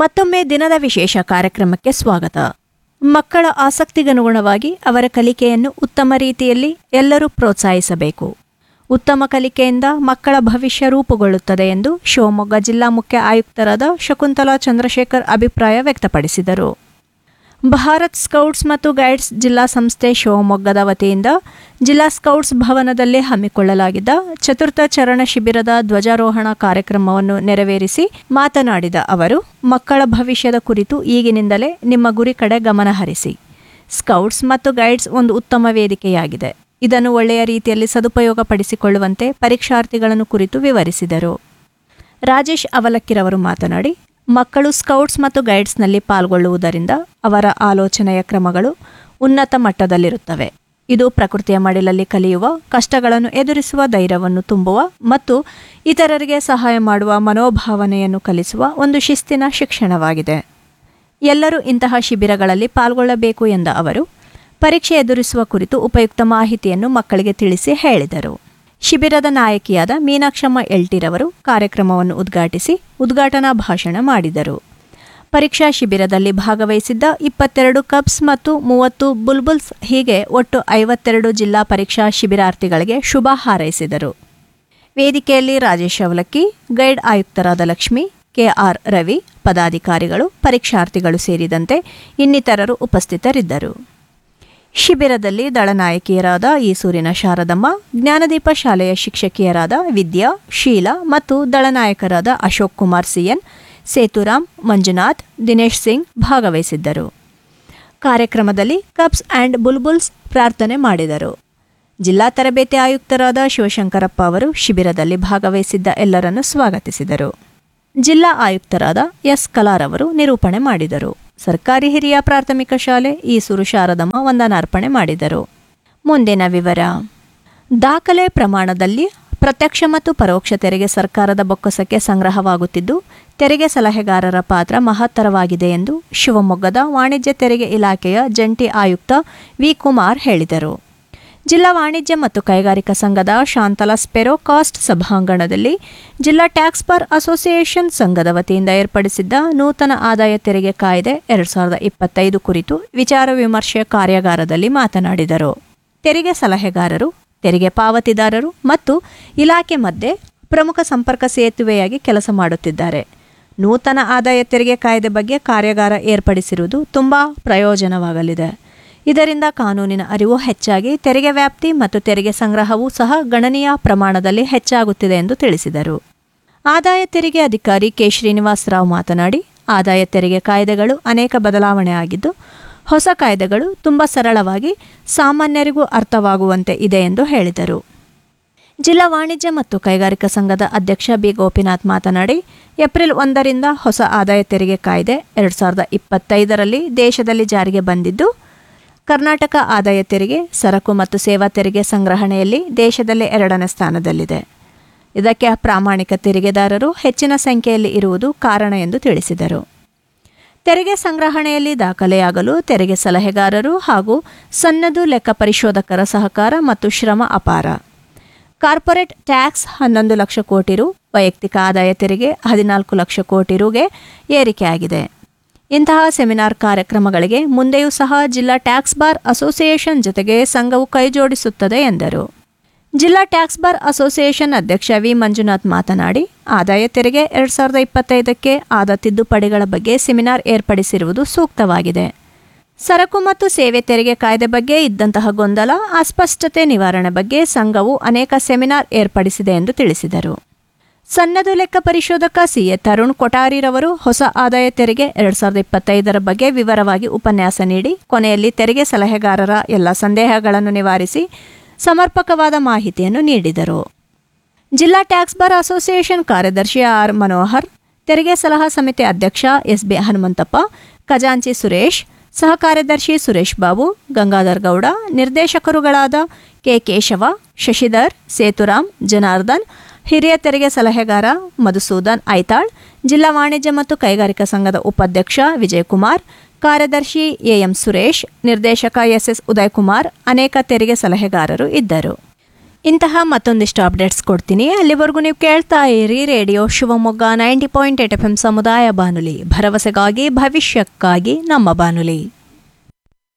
ಮತ್ತೊಮ್ಮೆ ದಿನದ ವಿಶೇಷ ಕಾರ್ಯಕ್ರಮಕ್ಕೆ ಸ್ವಾಗತ. ಮಕ್ಕಳ ಆಸಕ್ತಿಗನುಗುಣವಾಗಿ ಅವರ ಕಲಿಕೆಯನ್ನು ಉತ್ತಮ ರೀತಿಯಲ್ಲಿ ಎಲ್ಲರೂ ಪ್ರೋತ್ಸಾಹಿಸಬೇಕು. ಉತ್ತಮ ಕಲಿಕೆಯಿಂದ ಮಕ್ಕಳ ಭವಿಷ್ಯ ರೂಪುಗೊಳ್ಳುತ್ತದೆ ಎಂದು ಶಿವಮೊಗ್ಗ ಜಿಲ್ಲಾ ಮುಖ್ಯ ಆಯುಕ್ತರಾದ ಶಕುಂತಲಾ ಚಂದ್ರಶೇಖರ್ ಅಭಿಪ್ರಾಯ ವ್ಯಕ್ತಪಡಿಸಿದರು. ಭಾರತ್ ಸ್ಕೌಟ್ಸ್ ಮತ್ತು ಗೈಡ್ಸ್ ಜಿಲ್ಲಾ ಸಂಸ್ಥೆ ಶಿವಮೊಗ್ಗದ ವತಿಯಿಂದ ಜಿಲ್ಲಾ ಸ್ಕೌಟ್ಸ್ ಭವನದಲ್ಲಿ ಹಮ್ಮಿಕೊಳ್ಳಲಾಗಿದ್ದ ಚತುರ್ಥ ಚರಣ ಶಿಬಿರದ ಧ್ವಜಾರೋಹಣ ಕಾರ್ಯಕ್ರಮವನ್ನು ನೆರವೇರಿಸಿ ಮಾತನಾಡಿದ ಅವರು, ಮಕ್ಕಳ ಭವಿಷ್ಯದ ಕುರಿತು ಈಗಿನಿಂದಲೇ ನಿಮ್ಮ ಗುರಿ ಕಡೆ ಗಮನ ಹರಿಸಿ. ಸ್ಕೌಟ್ಸ್ ಮತ್ತು ಗೈಡ್ಸ್ ಒಂದು ಉತ್ತಮ ವೇದಿಕೆಯಾಗಿದೆ. ಇದನ್ನು ಒಳ್ಳೆಯ ರೀತಿಯಲ್ಲಿ ಸದುಪಯೋಗಪಡಿಸಿಕೊಳ್ಳುವಂತೆ ಪರೀಕ್ಷಾರ್ಥಿಗಳನ್ನು ಕುರಿತು ವಿವರಿಸಿದರು. ರಾಜೇಶ್ ಅವಲಕ್ಕಿರವರು ಮಾತನಾಡಿ, ಮಕ್ಕಳು ಸ್ಕೌಟ್ಸ್ ಮತ್ತು ಗೈಡ್ಸ್ನಲ್ಲಿ ಪಾಲ್ಗೊಳ್ಳುವುದರಿಂದ ಅವರ ಆಲೋಚನೆಯ ಕ್ರಮಗಳು ಉನ್ನತ ಮಟ್ಟದಲ್ಲಿರುತ್ತವೆ. ಇದು ಪ್ರಕೃತಿಯ ಮಡಿಲಲ್ಲಿ ಕಲಿಯುವ, ಕಷ್ಟಗಳನ್ನು ಎದುರಿಸುವ ಧೈರ್ಯವನ್ನು ತುಂಬುವ ಮತ್ತು ಇತರರಿಗೆ ಸಹಾಯ ಮಾಡುವ ಮನೋಭಾವನೆಯನ್ನು ಕಲಿಸುವ ಒಂದು ಶಿಸ್ತಿನ ಶಿಕ್ಷಣವಾಗಿದೆ. ಎಲ್ಲರೂ ಇಂತಹ ಶಿಬಿರಗಳಲ್ಲಿ ಪಾಲ್ಗೊಳ್ಳಬೇಕು ಎಂದ ಅವರು, ಪರೀಕ್ಷೆ ಎದುರಿಸುವ ಕುರಿತು ಉಪಯುಕ್ತ ಮಾಹಿತಿಯನ್ನು ಮಕ್ಕಳಿಗೆ ತಿಳಿಸಿ ಹೇಳಿದರು. ಶಿಬಿರದ ನಾಯಕಿಯಾದ ಮೀನಾಕ್ಷಮ್ಮ ಎಲ್ಟಿರವರು ಕಾರ್ಯಕ್ರಮವನ್ನು ಉದ್ಘಾಟಿಸಿ ಉದ್ಘಾಟನಾ ಭಾಷಣ ಮಾಡಿದರು. ಪರೀಕ್ಷಾ ಶಿಬಿರದಲ್ಲಿ ಭಾಗವಹಿಸಿದ್ದ 22 ಕಬ್ಸ್ ಮತ್ತು 30 ಬುಲ್ಬುಲ್ಸ್ ಹೀಗೆ ಒಟ್ಟು 52 ಜಿಲ್ಲಾ ಪರೀಕ್ಷಾ ಶಿಬಿರಾರ್ಥಿಗಳಿಗೆ ಶುಭ ಹಾರೈಸಿದರು. ವೇದಿಕೆಯಲ್ಲಿ ರಾಜೇಶ್ ಅವಲಕ್ಕಿ, ಗೈಡ್ ಆಯುಕ್ತರಾದ ಲಕ್ಷ್ಮಿ, ಕೆಆರ್ ರವಿ, ಪದಾಧಿಕಾರಿಗಳು, ಪರೀಕ್ಷಾರ್ಥಿಗಳು ಸೇರಿದಂತೆ ಇನ್ನಿತರರು ಉಪಸ್ಥಿತರಿದ್ದರು. ಶಿಬಿರದಲ್ಲಿ ದಳನಾಯಕಿಯರಾದ ಈಸೂರಿನ ಶಾರದಮ್ಮ, ಜ್ಞಾನದೀಪ ಶಾಲೆಯ ಶಿಕ್ಷಕಿಯರಾದ ವಿದ್ಯಾ, ಶೀಲಾ ಮತ್ತು ದಳನಾಯಕರಾದ ಅಶೋಕ್ ಕುಮಾರ್ ಸಿಎನ್, ಸೇತುರಾಮ್, ಮಂಜುನಾಥ್, ದಿನೇಶ್ ಸಿಂಗ್ ಭಾಗವಹಿಸಿದ್ದರು. ಕಾರ್ಯಕ್ರಮದಲ್ಲಿ ಕಬ್ಸ್ ಆ್ಯಂಡ್ ಬುಲ್ಬುಲ್ಸ್ ಪ್ರಾರ್ಥನೆ ಮಾಡಿದರು. ಜಿಲ್ಲಾ ತರಬೇತಿ ಆಯುಕ್ತರಾದ ಶಿವಶಂಕರಪ್ಪ ಅವರು ಶಿಬಿರದಲ್ಲಿ ಭಾಗವಹಿಸಿದ್ದ ಎಲ್ಲರನ್ನು ಸ್ವಾಗತಿಸಿದರು. ಜಿಲ್ಲಾ ಆಯುಕ್ತರಾದ ಎಸ್ ಕಲಾರವರು ನಿರೂಪಣೆ ಮಾಡಿದರು. ಸರ್ಕಾರಿ ಹಿರಿಯ ಪ್ರಾಥಮಿಕ ಶಾಲೆ ಈಸೂರು ಶಾರದಮ್ಮ ವಂದನಾರ್ಪಣೆ ಮಾಡಿದರು. ಮುಂದಿನ ವಿವರ. ದಾಖಲೆ ಪ್ರಮಾಣದಲ್ಲಿ ಪ್ರತ್ಯಕ್ಷ ಮತ್ತು ಪರೋಕ್ಷ ತೆರಿಗೆ ಸರ್ಕಾರದ ಬೊಕ್ಕಸಕ್ಕೆ ಸಂಗ್ರಹವಾಗುತ್ತಿದ್ದು, ತೆರಿಗೆ ಸಲಹೆಗಾರರ ಪಾತ್ರ ಮಹತ್ತರವಾಗಿದೆ ಎಂದು ಶಿವಮೊಗ್ಗದ ವಾಣಿಜ್ಯ ತೆರಿಗೆ ಇಲಾಖೆಯ ಜಂಟಿ ಆಯುಕ್ತ ವಿ ಕುಮಾರ್ ಹೇಳಿದರು. ಜಿಲ್ಲಾ ವಾಣಿಜ್ಯ ಮತ್ತು ಕೈಗಾರಿಕಾ ಸಂಘದ ಶಾಂತಲಾ ಸ್ಪೆರೋ ಕಾಸ್ಟ್ ಸಭಾಂಗಣದಲ್ಲಿ ಜಿಲ್ಲಾ ಟ್ಯಾಕ್ಸ್ ಬಾರ್ ಅಸೋಸಿಯೇಷನ್ ಸಂಘದ ವತಿಯಿಂದ ಏರ್ಪಡಿಸಿದ್ದ ನೂತನ ಆದಾಯ ತೆರಿಗೆ ಕಾಯ್ದೆ 2025 ಕುರಿತು ವಿಚಾರ ವಿಮರ್ಶೆ ಕಾರ್ಯಾಗಾರದಲ್ಲಿ ಮಾತನಾಡಿದರು. ತೆರಿಗೆ ಸಲಹೆಗಾರರು, ತೆರಿಗೆ ಪಾವತಿದಾರರು ಮತ್ತು ಇಲಾಖೆ ಮಧ್ಯೆ ಪ್ರಮುಖ ಸಂಪರ್ಕ ಸೇತುವೆಯಾಗಿ ಕೆಲಸ ಮಾಡುತ್ತಿದ್ದಾರೆ. ನೂತನ ಆದಾಯ ತೆರಿಗೆ ಕಾಯ್ದೆ ಬಗ್ಗೆ ಕಾರ್ಯಾಗಾರ ಏರ್ಪಡಿಸಿರುವುದು ತುಂಬಾ ಪ್ರಯೋಜನವಾಗಲಿದೆ. ಇದರಿಂದ ಕಾನೂನಿನ ಅರಿವು ಹೆಚ್ಚಾಗಿ ತೆರಿಗೆ ವ್ಯಾಪ್ತಿ ಮತ್ತು ತೆರಿಗೆ ಸಂಗ್ರಹವೂ ಸಹ ಗಣನೀಯ ಪ್ರಮಾಣದಲ್ಲಿ ಹೆಚ್ಚಾಗುತ್ತಿದೆ ಎಂದು ತಿಳಿಸಿದರು. ಆದಾಯ ತೆರಿಗೆ ಅಧಿಕಾರಿ ಕೆ ಶ್ರೀನಿವಾಸ್ ರಾವ್ ಮಾತನಾಡಿ, ಆದಾಯ ತೆರಿಗೆ ಕಾಯ್ದೆಗಳು ಅನೇಕ ಬದಲಾವಣೆ ಆಗಿದ್ದು, ಹೊಸ ಕಾಯ್ದೆಗಳು ತುಂಬ ಸರಳವಾಗಿ ಸಾಮಾನ್ಯರಿಗೂ ಅರ್ಥವಾಗುವಂತೆ ಇದೆ ಎಂದು ಹೇಳಿದರು. ಜಿಲ್ಲಾ ವಾಣಿಜ್ಯ ಮತ್ತು ಕೈಗಾರಿಕಾ ಸಂಘದ ಅಧ್ಯಕ್ಷ ಬಿ ಗೋಪಿನಾಥ್ ಮಾತನಾಡಿ, ಏಪ್ರಿಲ್ 1ರಿಂದ ಹೊಸ ಆದಾಯ ತೆರಿಗೆ ಕಾಯ್ದೆ 2025ರಲ್ಲಿ ದೇಶದಲ್ಲಿ ಜಾರಿಗೆ ಬಂದಿದ್ದು, ಕರ್ನಾಟಕ ಆದಾಯ ತೆರಿಗೆ, ಸರಕು ಮತ್ತು ಸೇವಾ ತೆರಿಗೆ ಸಂಗ್ರಹಣೆಯಲ್ಲಿ ದೇಶದಲ್ಲೇ 2ನೇ ಸ್ಥಾನದಲ್ಲಿದೆ. ಇದಕ್ಕೆ ಪ್ರಾಮಾಣಿಕ ತೆರಿಗೆದಾರರು ಹೆಚ್ಚಿನ ಸಂಖ್ಯೆಯಲ್ಲಿ ಇರುವುದು ಕಾರಣ ಎಂದು ತಿಳಿಸಿದರು. ತೆರಿಗೆ ಸಂಗ್ರಹಣೆಯಲ್ಲಿ ದಾಖಲೆಯಾಗಲು ತೆರಿಗೆ ಸಲಹೆಗಾರರು ಹಾಗೂ ಸನ್ನದು ಲೆಕ್ಕ ಪರಿಶೋಧಕರ ಸಹಕಾರ ಮತ್ತು ಶ್ರಮ ಅಪಾರ. ಕಾರ್ಪೊರೇಟ್ ಟ್ಯಾಕ್ಸ್ 11 ಲಕ್ಷ ಕೋಟಿ ರು, ವೈಯಕ್ತಿಕ ಆದಾಯ ತೆರಿಗೆ 14 ಲಕ್ಷ ಕೋಟಿ ರುಗೆ ಏರಿಕೆಯಾಗಿದೆ. ಇಂತಹ ಸೆಮಿನಾರ್ ಕಾರ್ಯಕ್ರಮಗಳಿಗೆ ಮುಂದೆಯೂ ಸಹ ಜಿಲ್ಲಾ ಟ್ಯಾಕ್ಸ್ ಬಾರ್ ಅಸೋಸಿಯೇಷನ್ ಜೊತೆಗೆ ಸಂಘವು ಕೈಜೋಡಿಸುತ್ತದೆ ಎಂದರು. ಜಿಲ್ಲಾ ಟ್ಯಾಕ್ಸ್ ಬಾರ್ ಅಸೋಸಿಯೇಷನ್ ಅಧ್ಯಕ್ಷ ವಿ ಮಂಜುನಾಥ್ ಮಾತನಾಡಿ, ಆದಾಯ ತೆರಿಗೆ 2025ಕ್ಕೆ ಆದ ತಿದ್ದುಪಡಿಗಳ ಬಗ್ಗೆ ಸೆಮಿನಾರ್ ಏರ್ಪಡಿಸಿರುವುದು ಸೂಕ್ತವಾಗಿದೆ. ಸರಕು ಮತ್ತು ಸೇವೆ ತೆರಿಗೆ ಕಾಯ್ದೆ ಬಗ್ಗೆ ಇದ್ದಂತಹ ಗೊಂದಲ, ಅಸ್ಪಷ್ಟತೆ ನಿವಾರಣೆ ಬಗ್ಗೆ ಸಂಘವು ಅನೇಕ ಸೆಮಿನಾರ್ ಏರ್ಪಡಿಸಿದೆ ಎಂದು ತಿಳಿಸಿದರು. ಸನ್ನದು ಲೆಕ್ಕ ಪರಿಶೋಧಕ ಸಿಎ ತರುಣ್ ಕೊಠಾರಿರವರು ಹೊಸ ಆದಾಯ ತೆರಿಗೆ 2025ರ ಬಗ್ಗೆ ವಿವರವಾಗಿ ಉಪನ್ಯಾಸ ನೀಡಿ ಕೊನೆಯಲ್ಲಿ ತೆರಿಗೆ ಸಲಹೆಗಾರರ ಎಲ್ಲ ಸಂದೇಹಗಳನ್ನು ನಿವಾರಿಸಿ ಸಮರ್ಪಕವಾದ ಮಾಹಿತಿಯನ್ನು ನೀಡಿದರು. ಜಿಲ್ಲಾ ಟ್ಯಾಕ್ಸ್ ಬಾರ್ ಅಸೋಸಿಯೇಷನ್ ಕಾರ್ಯದರ್ಶಿ ಆರ್ ಮನೋಹರ್, ತೆರಿಗೆ ಸಲಹಾ ಸಮಿತಿ ಅಧ್ಯಕ್ಷ ಎಸ್ಬಿ ಹನುಮಂತಪ್ಪ, ಖಜಾಂಚಿ ಸುರೇಶ್, ಸಹ ಕಾರ್ಯದರ್ಶಿ ಸುರೇಶ್ ಬಾಬು, ಗಂಗಾಧರ್ ಗೌಡ, ನಿರ್ದೇಶಕರುಗಳಾದ ಕೆ ಕೇಶವ, ಶಶಿಧರ್, ಸೇತುರಾಮ್, ಜನಾರ್ದನ್, ಹಿರಿಯ ತೆರಿಗೆ ಸಲಹೆಗಾರ ಮಧುಸೂದನ್ ಐತಾಳ್, ಜಿಲ್ಲಾ ವಾಣಿಜ್ಯ ಮತ್ತು ಕೈಗಾರಿಕಾ ಸಂಘದ ಉಪಾಧ್ಯಕ್ಷ ವಿಜಯಕುಮಾರ್, ಕಾರ್ಯದರ್ಶಿ ಎಎಂ ಸುರೇಶ್, ನಿರ್ದೇಶಕ ಎಸ್ಎಸ್ ಉದಯಕುಮಾರ್, ಅನೇಕ ತೆರಿಗೆ ಸಲಹೆಗಾರರು ಇದ್ದರು. ಇಂತಹ ಮತ್ತೊಂದಿಷ್ಟು ಅಪ್ಡೇಟ್ಸ್ ಕೊಡ್ತೀನಿ. ಅಲ್ಲಿವರೆಗೂ ನೀವು ಕೇಳ್ತಾ ಇರಿ ರೇಡಿಯೋ ಶಿವಮೊಗ್ಗ 90.8 FM ಸಮುದಾಯ ಬಾನುಲಿ, ಭರವಸೆಗಾಗಿ ಭವಿಷ್ಯಕ್ಕಾಗಿ ನಮ್ಮ ಬಾನುಲಿ.